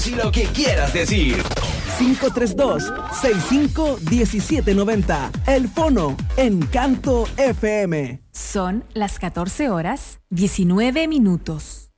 Si lo que quieras decir. 532-651790. El Fono, Encanto FM. Son las 14 horas, 19 minutos.